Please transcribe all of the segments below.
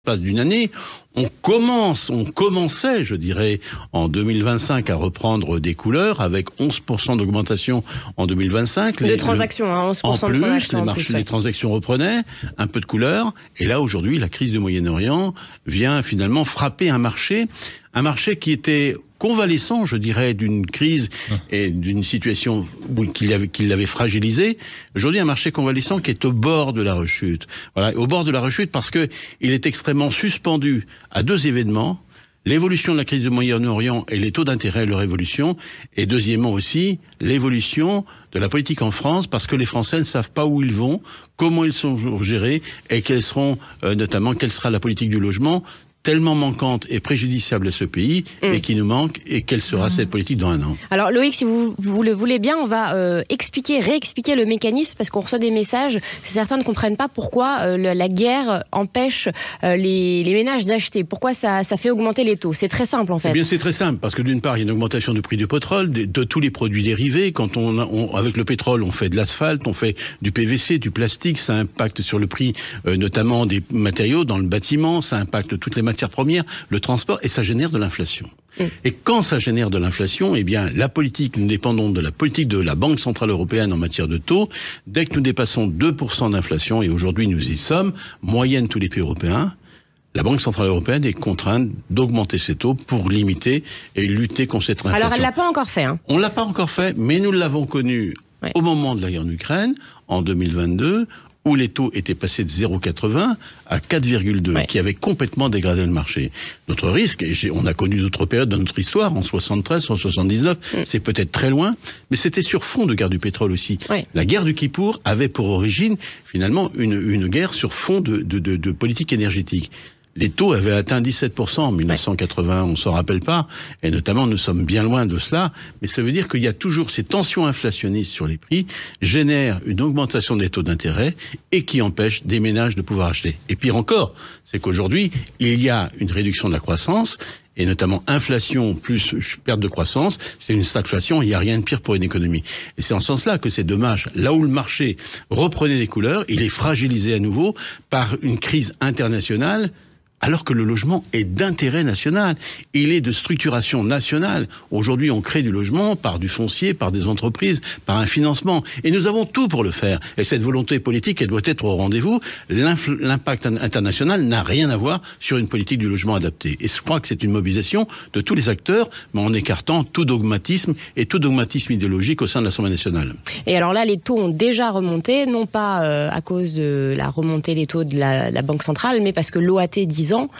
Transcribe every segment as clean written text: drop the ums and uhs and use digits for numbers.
Passe d'une année, on commençait, je dirais, en 2025 à reprendre des couleurs avec 11% d'augmentation en 2025. De transactions, 11% en plus, de transactions. Les marchés, les transactions reprenaient, un peu de couleur. Et là, aujourd'hui, la crise du Moyen-Orient vient finalement frapper un marché qui était convalescent, je dirais, d'une crise et d'une situation qui l'avait fragilisé. Aujourd'hui, un marché convalescent qui est au bord de la rechute. Voilà, au bord de la rechute parce que il est extrêmement suspendu à deux événements. L'évolution de la crise du Moyen-Orient et les taux d'intérêt, leur évolution. Et deuxièmement aussi, l'évolution de la politique en France, parce que les Français ne savent pas où ils vont, comment ils sont gérés, et quelle sera la politique du logement, tellement manquante et préjudiciable à ce pays, et qui nous manque, et quelle sera cette politique dans un an. Alors Loïc, si vous le voulez bien, on va réexpliquer le mécanisme, parce qu'on reçoit des messages, certains ne comprennent pas pourquoi la guerre empêche les ménages d'acheter, pourquoi ça fait augmenter les taux. C'est très simple en fait. Eh bien c'est très simple, parce que d'une part, il y a une augmentation du prix du pétrole, de tous les produits dérivés. Quand avec le pétrole, on fait de l'asphalte, on fait du PVC, du plastique, ça impacte sur le prix notamment des matériaux dans le bâtiment, ça impacte toutes les matières premières, le transport, et ça génère de l'inflation. Et quand ça génère de l'inflation, eh bien, nous dépendons de la politique de la Banque Centrale Européenne en matière de taux. Dès que nous dépassons 2% d'inflation, et aujourd'hui nous y sommes, moyenne tous les pays européens, la Banque Centrale Européenne est contrainte d'augmenter ses taux pour limiter et lutter contre cette inflation. Alors elle l'a pas encore fait. On l'a pas encore fait, mais nous l'avons connu au moment de la guerre en Ukraine, en 2022, où les taux étaient passés de 0,80 à 4,2, qui avait complètement dégradé le marché. Notre risque, et on a connu d'autres périodes dans notre histoire, en 73, en 79, c'est peut-être très loin, mais c'était sur fond de guerre du pétrole aussi. La guerre du Kippour avait pour origine, finalement, une guerre sur fond de politique énergétique. Les taux avaient atteint 17% en 1980, on s'en rappelle pas, et notamment nous sommes bien loin de cela, mais ça veut dire qu'il y a toujours ces tensions inflationnistes sur les prix, génèrent une augmentation des taux d'intérêt et qui empêchent des ménages de pouvoir acheter. Et pire encore, c'est qu'aujourd'hui, il y a une réduction de la croissance, et notamment inflation plus perte de croissance, c'est une stagflation, il n'y a rien de pire pour une économie. Et c'est en ce sens-là que c'est dommage. Là où le marché reprenait des couleurs, il est fragilisé à nouveau par une crise internationale, alors que le logement est d'intérêt national. Il est de structuration nationale. Aujourd'hui, on crée du logement par du foncier, par des entreprises, par un financement. Et nous avons tout pour le faire. Et cette volonté politique, elle doit être au rendez-vous. L'impact international n'a rien à voir sur une politique du logement adaptée. Et je crois que c'est une mobilisation de tous les acteurs, mais en écartant tout dogmatisme et tout dogmatisme idéologique au sein de l'Assemblée nationale. Et alors là, les taux ont déjà remonté, non pas à cause de la remontée des taux de la Banque centrale, mais parce que l'OAT 10 ans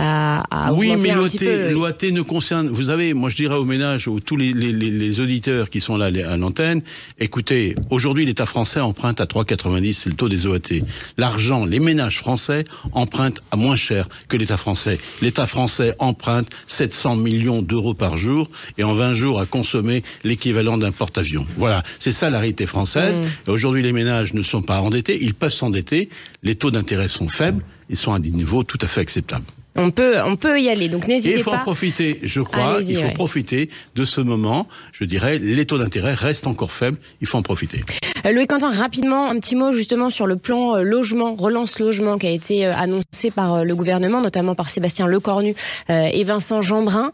a augmenté un petit peu. L'OAT ne concerne... Vous savez, moi je dirais aux ménages, tous les auditeurs qui sont là à l'antenne, écoutez, aujourd'hui l'État français emprunte à 3,90, c'est le taux des OAT. L'argent, les ménages français empruntent à moins cher que l'État français. L'État français emprunte 700 millions d'euros par jour et en 20 jours a consommé l'équivalent d'un porte-avions. Voilà, c'est ça la réalité française. Et aujourd'hui les ménages ne sont pas endettés, ils peuvent s'endetter, les taux d'intérêt sont faibles, ils sont à des niveaux tout à fait acceptables. On peut y aller, donc n'hésitez pas. Et il faut en profiter, je crois, il faut profiter de ce moment. Je dirais, les taux d'intérêt restent encore faibles, il faut en profiter. Loïc Quentin, rapidement, un petit mot justement sur le plan relance logement qui a été annoncé par le gouvernement, notamment par Sébastien Lecornu et Vincent Jeanbrun.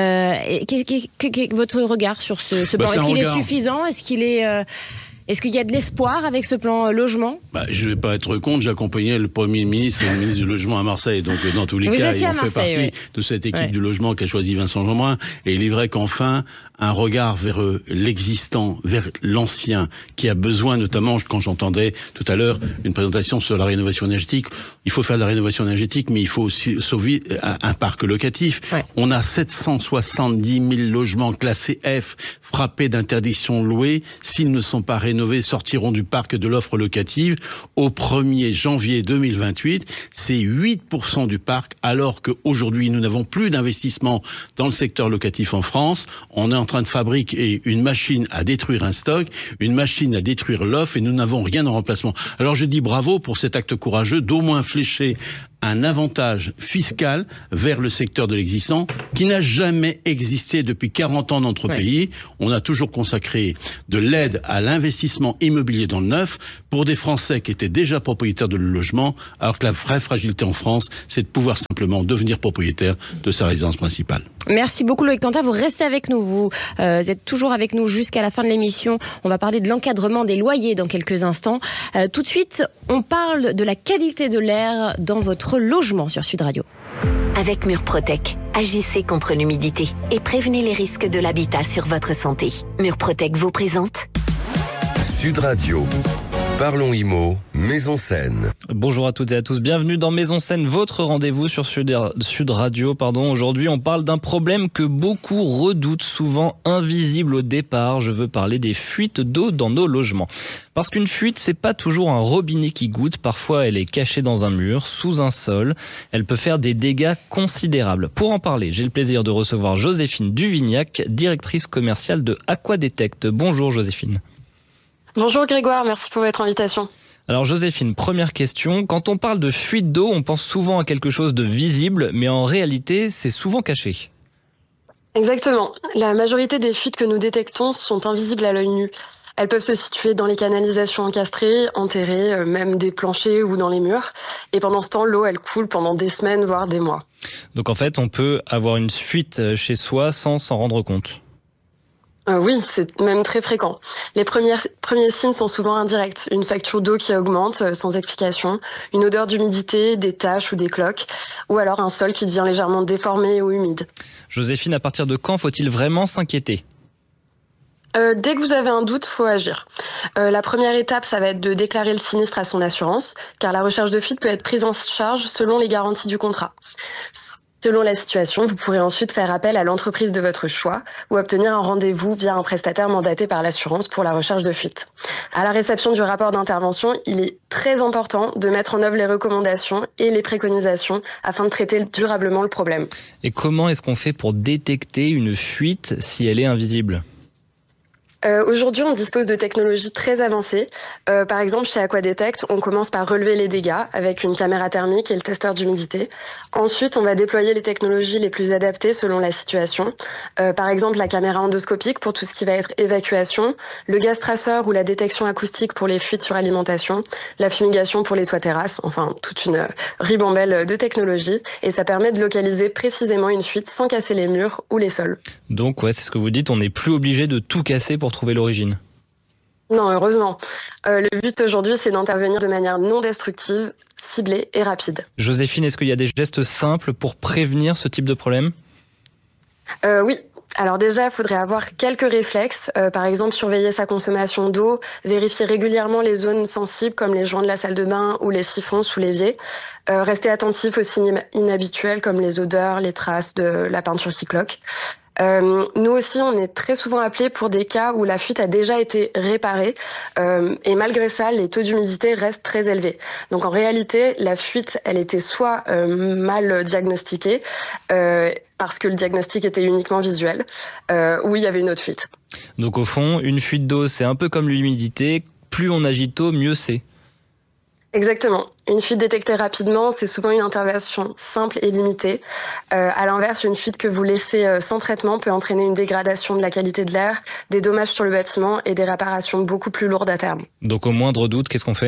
Votre regard sur ce plan? Est-ce qu'il est suffisant? Est-ce qu'il y a de l'espoir avec ce plan logement? Je ne vais pas être contre, j'accompagnais le Premier ministre et le ministre du Logement à Marseille, donc dans tous les cas, on fait partie de cette équipe du logement qu'a choisi Vincent Jeanbrun. Et il est vrai qu'enfin, un regard vers l'existant, vers l'ancien, qui a besoin, notamment quand j'entendais tout à l'heure une présentation sur la rénovation énergétique, il faut faire de la rénovation énergétique, mais il faut aussi sauver un parc locatif. On a 770 000 logements classés F, frappés d'interdiction de louer, s'ils ne sont pas rénovés, sortiront du parc de l'offre locative au 1er janvier 2028. C'est 8% du parc, alors qu'aujourd'hui, nous n'avons plus d'investissement dans le secteur locatif en France. On est en train de fabriquer une machine à détruire un stock, une machine à détruire l'offre, et nous n'avons rien en remplacement. Alors je dis bravo pour cet acte courageux d'au moins flécher un avantage fiscal vers le secteur de l'existant qui n'a jamais existé depuis 40 ans dans notre pays. On a toujours consacré de l'aide à l'investissement immobilier dans le neuf pour des Français qui étaient déjà propriétaires de logement, alors que la vraie fragilité en France, c'est de pouvoir simplement devenir propriétaire de sa résidence principale. Merci beaucoup Loïc Tantat, vous restez avec nous, vous êtes toujours avec nous jusqu'à la fin de l'émission. On va parler de l'encadrement des loyers dans quelques instants. Tout de suite, on parle de la qualité de l'air dans votre logement sur Sud Radio. Avec Murprotec, agissez contre l'humidité et prévenez les risques de l'habitat sur votre santé. Murprotec vous présente Sud Radio. Parlons IMO, Maison Seine. Bonjour à toutes et à tous, bienvenue dans Maison Seine, votre rendez-vous sur Sud Radio. Aujourd'hui, on parle d'un problème que beaucoup redoutent, souvent invisible au départ. Je veux parler des fuites d'eau dans nos logements. Parce qu'une fuite, c'est pas toujours un robinet qui goutte. Parfois, elle est cachée dans un mur, sous un sol. Elle peut faire des dégâts considérables. Pour en parler, j'ai le plaisir de recevoir Joséphine Duvignac, directrice commerciale de Aquadetect. Bonjour Joséphine. Bonjour Grégoire, merci pour votre invitation. Alors Joséphine, première question. Quand on parle de fuite d'eau, on pense souvent à quelque chose de visible, mais en réalité, c'est souvent caché. Exactement. La majorité des fuites que nous détectons sont invisibles à l'œil nu. Elles peuvent se situer dans les canalisations encastrées, enterrées, même des planchers ou dans les murs. Et pendant ce temps, l'eau, elle coule pendant des semaines, voire des mois. Donc en fait, on peut avoir une fuite chez soi sans s'en rendre compte. Oui, c'est même très fréquent. Les premiers signes sont souvent indirects. Une facture d'eau qui augmente sans explication, une odeur d'humidité, des taches ou des cloques, ou alors un sol qui devient légèrement déformé ou humide. Joséphine, à partir de quand faut-il vraiment s'inquiéter ? Dès que vous avez un doute, faut agir. La première étape, ça va être de déclarer le sinistre à son assurance, car la recherche de fuite peut être prise en charge selon les garanties du contrat. Selon la situation, vous pourrez ensuite faire appel à l'entreprise de votre choix ou obtenir un rendez-vous via un prestataire mandaté par l'assurance pour la recherche de fuite. À la réception du rapport d'intervention, il est très important de mettre en œuvre les recommandations et les préconisations afin de traiter durablement le problème. Et comment est-ce qu'on fait pour détecter une fuite si elle est invisible ? Aujourd'hui, on dispose de technologies très avancées. Par exemple, chez Aquadetect, on commence par relever les dégâts avec une caméra thermique et le testeur d'humidité. Ensuite, on va déployer les technologies les plus adaptées selon la situation. Par exemple, la caméra endoscopique pour tout ce qui va être évacuation, le gaz traceur ou la détection acoustique pour les fuites sur alimentation, la fumigation pour les toits terrasses, enfin toute une ribambelle de technologies. Et ça permet de localiser précisément une fuite sans casser les murs ou les sols. Donc ouais, c'est ce que vous dites, on n'est plus obligé de tout casser pour trouver l'origine. Non, heureusement. Le but aujourd'hui, c'est d'intervenir de manière non destructive, ciblée et rapide. Joséphine, est-ce qu'il y a des gestes simples pour prévenir ce type de problème ? Oui. Alors déjà, il faudrait avoir quelques réflexes. Par exemple, surveiller sa consommation d'eau, vérifier régulièrement les zones sensibles comme les joints de la salle de bain ou les siphons sous l'évier. Rester attentif aux signes inhabituels comme les odeurs, les traces de la peinture qui cloque. Nous aussi, on est très souvent appelés pour des cas où la fuite a déjà été réparée et malgré ça, les taux d'humidité restent très élevés. Donc en réalité, la fuite, elle était soit mal diagnostiquée parce que le diagnostic était uniquement visuel ou il y avait une autre fuite. Donc au fond, une fuite d'eau, c'est un peu comme l'humidité. Plus on agit tôt, mieux c'est. Exactement. Une fuite détectée rapidement, c'est souvent une intervention simple et limitée. À l'inverse, une fuite que vous laissez sans traitement peut entraîner une dégradation de la qualité de l'air, des dommages sur le bâtiment et des réparations beaucoup plus lourdes à terme. Donc au moindre doute, qu'est-ce qu'on fait ?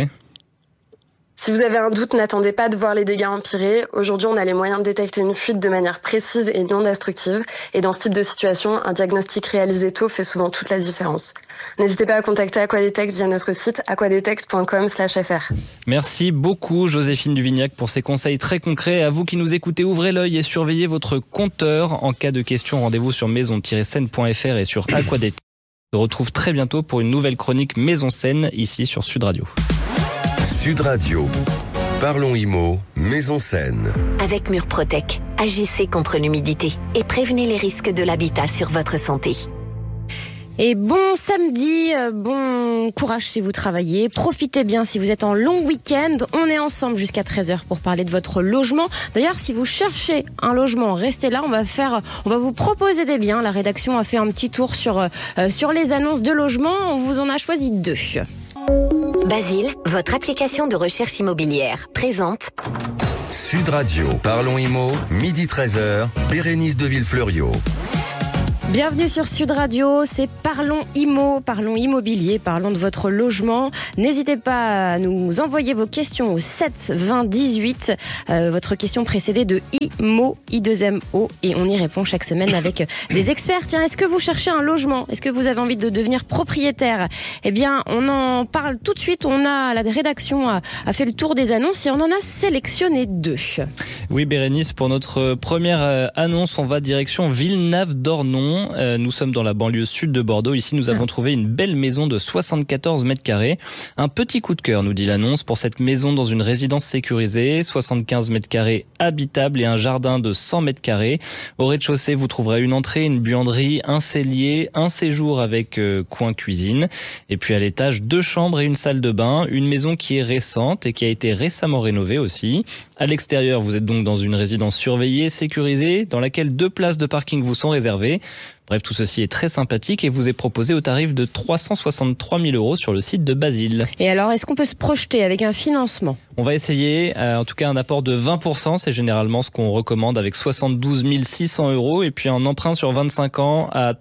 Si vous avez un doute, n'attendez pas de voir les dégâts empirer. Aujourd'hui, on a les moyens de détecter une fuite de manière précise et non destructive. Et dans ce type de situation, un diagnostic réalisé tôt fait souvent toute la différence. N'hésitez pas à contacter Aquadetect via notre site aquadetect.com/fr. Merci beaucoup Joséphine Duvignac pour ces conseils très concrets. À vous qui nous écoutez, ouvrez l'œil et surveillez votre compteur. En cas de question, rendez-vous sur maison-seine.fr et sur Aquadetect. On se retrouve très bientôt pour une nouvelle chronique Maison Seine ici sur Sud Radio. Sud Radio. Parlons IMO, Maison Seine. Avec Murprotec, agissez contre l'humidité et prévenez les risques de l'habitat sur votre santé. Et bon samedi, bon courage si vous travaillez. Profitez bien si vous êtes en long week-end. On est ensemble jusqu'à 13h pour parler de votre logement. D'ailleurs, si vous cherchez un logement, restez là. On va vous proposer des biens. La rédaction a fait un petit tour sur les annonces de logement. On vous en a choisi 2. Basile, votre application de recherche immobilière, présente Sud Radio. Parlons IMO, midi 13h, Bérénice de Villefleurio. Bienvenue sur Sud Radio, c'est Parlons Immo, parlons immobilier, parlons de votre logement. N'hésitez pas à nous envoyer vos questions au 7 20 18. Votre question précédée de IMO, I2MO, et on y répond chaque semaine avec des experts. Tiens, est-ce que vous cherchez un logement? Est-ce que vous avez envie de devenir propriétaire? Eh bien, on en parle tout de suite. La rédaction a fait le tour des annonces et on en a sélectionné 2. Oui, Bérénice, pour notre première annonce, on va direction Villenave-d'Ornon. Nous sommes dans la banlieue sud de Bordeaux. Ici, nous avons trouvé une belle maison de 74 mètres carrés. Un petit coup de cœur, nous dit l'annonce, pour cette maison dans une résidence sécurisée. 75 mètres carrés habitables et un jardin de 100 mètres carrés. Au rez-de-chaussée, vous trouverez une entrée, une buanderie, un cellier, un séjour avec coin cuisine. Et puis à l'étage, 2 chambres et une salle de bain. Une maison qui est récente et qui a été récemment rénovée aussi. À l'extérieur, vous êtes donc dans une résidence surveillée, sécurisée, dans laquelle 2 places de parking vous sont réservées. Bref, tout ceci est très sympathique et vous est proposé au tarif de 363 000 € sur le site de Basile. Et alors, est-ce qu'on peut se projeter avec un financement? On va essayer, en tout cas un apport de 20%, c'est généralement ce qu'on recommande avec 72 600 €. Et puis un emprunt sur 25 ans à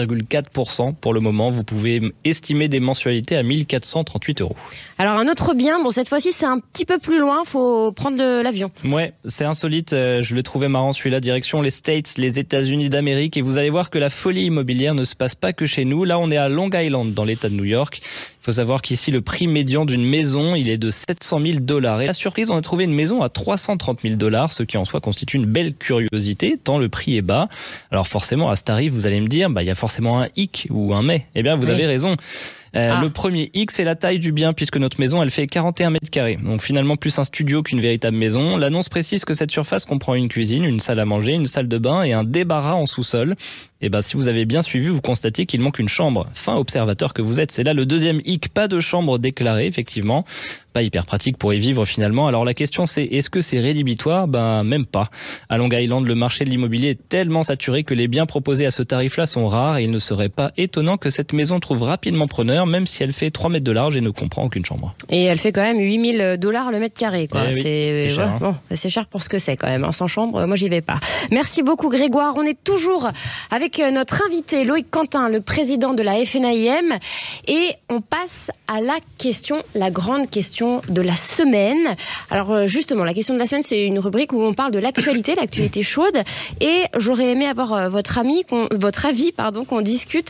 3,4% pour le moment. Vous pouvez estimer des mensualités à 1 438 €. Alors un autre bien, bon cette fois-ci c'est un petit peu plus loin, faut prendre l'avion. Ouais, c'est insolite, je l'ai trouvé marrant celui-là, direction les States, les États-Unis d'Amérique. Et vous allez voir que la folie immobilière ne se passe pas que chez nous. Là, on est à Long Island, dans l'État de New York. Il faut savoir qu'ici, le prix médian d'une maison, il est de 700 000 $. Et la surprise, on a trouvé une maison à 330 000 $, ce qui en soi constitue une belle curiosité, tant le prix est bas. Alors forcément, à ce tarif, vous allez me dire, il y a forcément un hic ou un mais. Eh bien, vous avez raison. Le premier hic, c'est la taille du bien, puisque notre maison, elle fait 41 mètres carrés. Donc finalement, plus un studio qu'une véritable maison. L'annonce précise que cette surface comprend une cuisine, une salle à manger, une salle de bain et un débarras en sous-sol. Et si vous avez bien suivi, vous constatez qu'il manque une chambre. Fin observateur que vous êtes. C'est là le deuxième hic. Pas de chambre déclarée, effectivement. Pas hyper pratique pour y vivre finalement. Alors la question c'est, est-ce que c'est rédhibitoire? Même pas. À Long Island, le marché de l'immobilier est tellement saturé que les biens proposés à ce tarif-là sont rares et il ne serait pas étonnant que cette maison trouve rapidement preneur, même si elle fait 3 mètres de large et ne comprend aucune chambre. Et elle fait quand même 8 000 $ le mètre carré, quoi. Oui, c'est cher. Hein. Bon, c'est cher pour ce que c'est quand même. Sans chambre, moi j'y vais pas. Merci beaucoup Grégoire. On est toujours avec notre invité Loïc Quentin, le président de la FNAIM, et on passe à la grande question de la semaine. Alors justement, la question de la semaine, c'est une rubrique où on parle de l'actualité chaude, et j'aurais aimé avoir votre avis, qu'on discute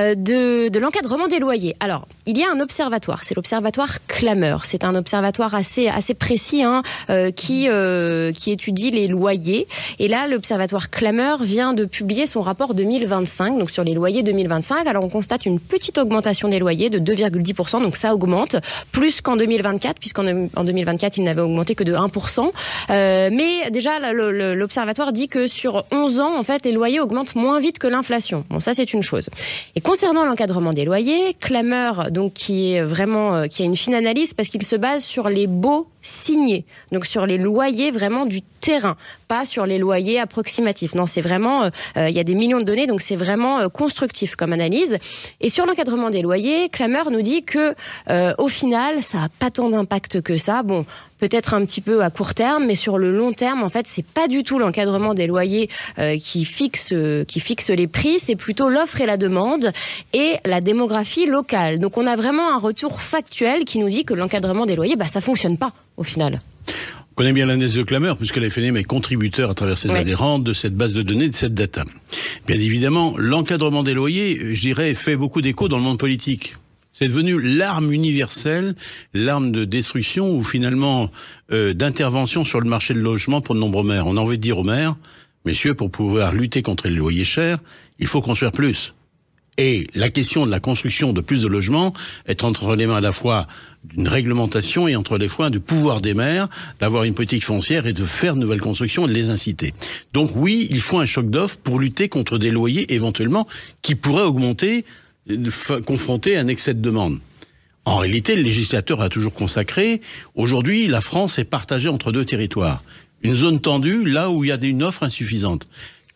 de l'encadrement des loyers. Alors, il y a un observatoire, c'est l'observatoire Clameur. C'est un observatoire assez précis qui étudie les loyers. Et là, l'observatoire Clameur vient de publier son rapport 2025, donc sur les loyers 2025. Alors, on constate une petite augmentation des loyers de 2,10%, donc ça augmente, plus qu'en 2024, puisqu'en 2024, il n'avait augmenté que de 1%. Mais déjà, l'observatoire dit que sur 11 ans, en fait, les loyers augmentent moins vite que l'inflation. Bon, ça, c'est une chose. Et concernant l'encadrement des loyers, Clameur, donc, qui a une fine analyse parce qu'il se base sur les baux signés, donc sur les loyers vraiment du terrain, pas sur les loyers approximatifs. Non, c'est vraiment, il y a des millions de données, donc c'est vraiment constructif comme analyse. Et sur l'encadrement des loyers, Clameur nous dit que au final, ça n'a pas tant d'impact que ça. Bon, peut-être un petit peu à court terme, mais sur le long terme, en fait, c'est pas du tout l'encadrement des loyers qui fixe les prix, c'est plutôt l'offre et la demande et la démographie locale. Donc on a vraiment un retour factuel qui nous dit que l'encadrement des loyers, ça fonctionne pas au final. On connaît bien l'analyse de Clameur, puisque la FNAIM est contributeur à travers ses adhérents de cette base de données, de cette data. Bien évidemment, l'encadrement des loyers, je dirais, fait beaucoup d'écho dans le monde politique. C'est devenu l'arme universelle, l'arme de destruction ou finalement d'intervention sur le marché de logement pour de nombreux maires. On a envie de dire aux maires, messieurs, pour pouvoir lutter contre les loyers chers, il faut construire plus. Et la question de la construction de plus de logements est entre les mains à la fois d'une réglementation et entre les fois du pouvoir des maires d'avoir une politique foncière et de faire de nouvelles constructions et de les inciter. Donc oui, il faut un choc d'offres pour lutter contre des loyers éventuellement qui pourraient augmenter, confrontés à un excès de demande. En réalité, le législateur a toujours consacré, aujourd'hui, la France est partagée entre 2 territoires. Une zone tendue, là où il y a une offre insuffisante.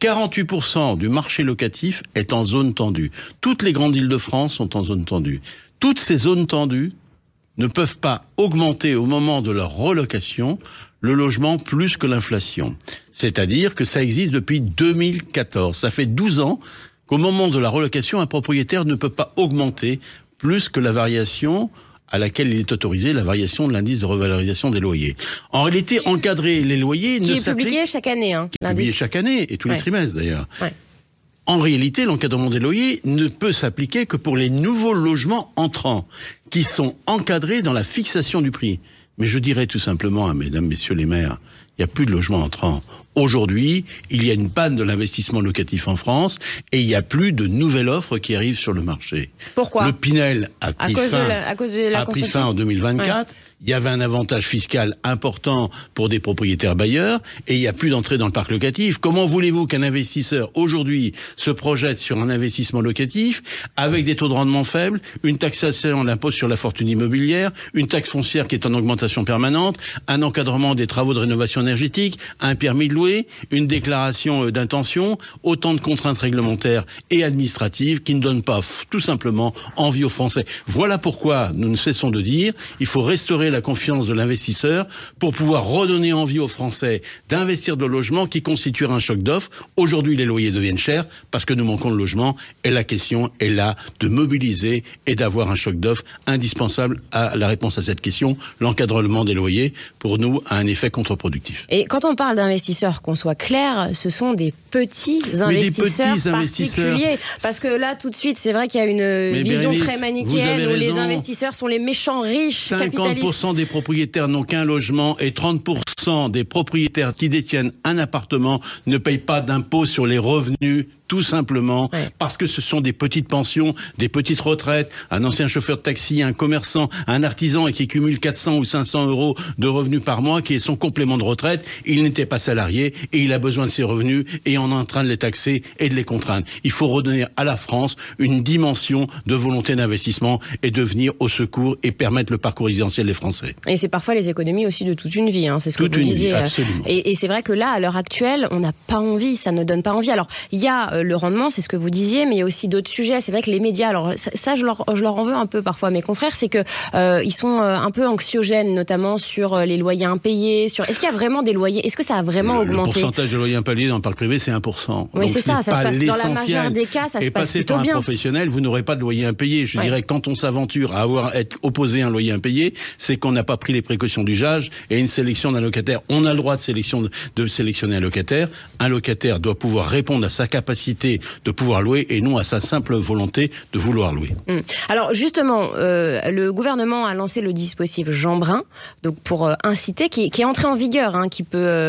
48% du marché locatif est en zone tendue. Toutes les grandes îles de France sont en zone tendue. Toutes ces zones tendues ne peuvent pas augmenter au moment de leur relocation le logement plus que l'inflation. C'est-à-dire que ça existe depuis 2014. Ça fait 12 ans qu'au moment de la relocation, un propriétaire ne peut pas augmenter plus que la variation à laquelle il est autorisé, la variation de l'indice de revalorisation des loyers. En réalité, encadrer les loyers qui ne est s'applique... publié chaque année. Publié chaque année, et tous les trimestres d'ailleurs. Ouais. En réalité, l'encadrement des loyers ne peut s'appliquer que pour les nouveaux logements entrants, qui sont encadrés dans la fixation du prix. Mais je dirais tout simplement à mesdames, messieurs les maires, il n'y a plus de logements entrants. Aujourd'hui, il y a une panne de l'investissement locatif en France et il n'y a plus de nouvelles offres qui arrivent sur le marché. Pourquoi ? Le Pinel a pris fin en 2024. Ouais. Il y avait un avantage fiscal important pour des propriétaires bailleurs et il n'y a plus d'entrée dans le parc locatif. Comment voulez-vous qu'un investisseur aujourd'hui se projette sur un investissement locatif avec des taux de rendement faibles, une taxation, l'impôt sur la fortune immobilière, une taxe foncière qui est en augmentation permanente, un encadrement des travaux de rénovation énergétique, un permis de louer, une déclaration d'intention, autant de contraintes réglementaires et administratives qui ne donnent pas tout simplement envie aux Français. Voilà pourquoi nous ne cessons de dire il faut restaurer la confiance de l'investisseur pour pouvoir redonner envie aux Français d'investir dans le logement qui constituera un choc d'offres. Aujourd'hui, les loyers deviennent chers parce que nous manquons de logements et la question est là de mobiliser et d'avoir un choc d'offres indispensable à la réponse à cette question. L'encadrement des loyers, pour nous, a un effet contre-productif. Et quand on parle d'investisseurs, qu'on soit clair, ce sont des petits investisseurs particuliers. Parce que là, tout de suite, c'est vrai qu'il y a une vision très manichéenne où les investisseurs sont les méchants riches, 50% capitalistes. des propriétaires n'ont qu'un logement et 30% des propriétaires qui détiennent un appartement ne payent pas d'impôt sur les revenus, tout simplement parce que ce sont des petites pensions, des petites retraites, un ancien chauffeur de taxi, un commerçant, un artisan et qui cumule 400 ou 500 euros de revenus par mois, qui est son complément de retraite. Il n'était pas salarié et il a besoin de ses revenus et on est en train de les taxer et de les contraindre. Il faut redonner à la France une dimension de volonté d'investissement et de venir au secours et permettre le parcours résidentiel des Français. Et c'est parfois les économies aussi de toute une vie, c'est ce que vous disiez. Absolument. Et c'est vrai que là, à l'heure actuelle, on n'a pas envie, ça ne donne pas envie. Alors, il y a le rendement, c'est ce que vous disiez, mais il y a aussi d'autres sujets. C'est vrai que les médias, alors ça je leur en veux un peu parfois, mes confrères, c'est que ils sont un peu anxiogènes, notamment sur les loyers impayés. Est-ce qu'il y a vraiment des loyers ? Est-ce que ça a vraiment augmenté ? Le pourcentage de loyers impayés dans le parc privé, c'est 1%. Oui, c'est ça se passe dans la majeure des cas, ça se passe plutôt bien. Et passer par un professionnel, vous n'aurez pas de loyer impayé. Je dirais, quand on s'aventure à être opposé à un loyer impayé, c'est qu'on n'a pas pris les précautions d'usage et une sélection d'un locataire. On a le droit de sélectionner un locataire. Un locataire doit pouvoir répondre à sa capacité de pouvoir louer et non à sa simple volonté de vouloir louer. Alors justement, le gouvernement a lancé le dispositif Jeanbrun, donc pour inciter, qui est entré en vigueur, qui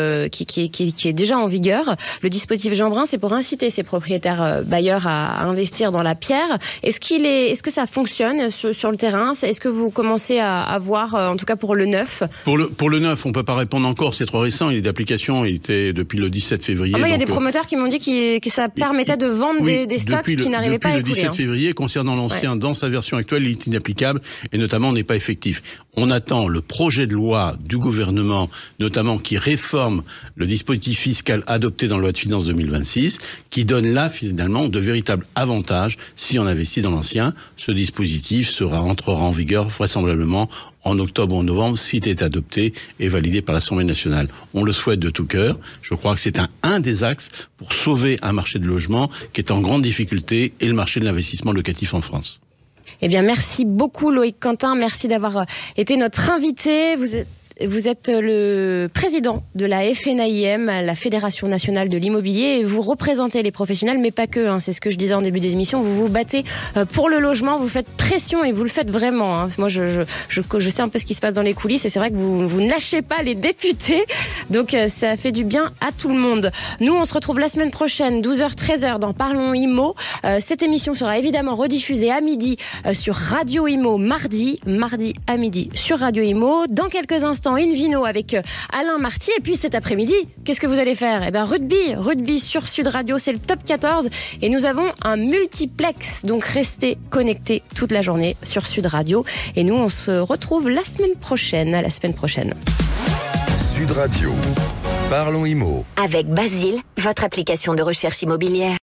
est déjà en vigueur. Le dispositif Jeanbrun, c'est pour inciter ces propriétaires bailleurs à investir dans la pierre. Est-ce que ça fonctionne sur le terrain ? Est-ce que vous commencez à voir, en tout cas pour le neuf ? Pour le neuf, on peut pas répondre encore, c'est trop récent. Il est d'application, il était depuis le 17 février. Il y a des promoteurs qui m'ont dit que ça permettait de vendre des stocks qui n'arrivaient pas à écouler. Depuis le 17 février, concernant l'ancien, dans sa version actuelle, il est inapplicable et notamment n'est pas effectif. On attend le projet de loi du gouvernement, notamment qui réforme le dispositif fiscal adopté dans la loi de finances 2026, qui donne là finalement de véritables avantages si on investit dans l'ancien. Ce dispositif entrera en vigueur vraisemblablement en octobre ou en novembre, s'il est adopté et validé par l'Assemblée nationale. On le souhaite de tout cœur. Je crois que c'est un des axes pour sauver un marché de logement qui est en grande difficulté et le marché de l'investissement locatif en France. Eh bien, merci beaucoup Loïc Quentin. Merci d'avoir été notre invité. Vous êtes le président de la FNAIM, la Fédération Nationale de l'Immobilier, et vous représentez les professionnels, mais pas que, c'est ce que je disais en début d'émission, vous vous battez pour le logement, vous faites pression et vous le faites vraiment. Moi, je sais un peu ce qui se passe dans les coulisses et c'est vrai que vous lâchez pas les députés, donc ça fait du bien à tout le monde. Nous, on se retrouve la semaine prochaine, 12h, 13h, dans Parlons Immo. Cette émission sera évidemment rediffusée à midi sur Radio Immo, mardi à midi sur Radio Immo. Dans quelques instants, Invino avec Alain Marty. Et puis cet après-midi, qu'est-ce que vous allez faire ? Rugby sur Sud Radio, c'est le top 14 et nous avons un multiplex, donc restez connectés toute la journée sur Sud Radio et nous on se retrouve la semaine prochaine. À la semaine prochaine. Sud Radio, Parlons Immo. Avec Basile, votre application de recherche immobilière.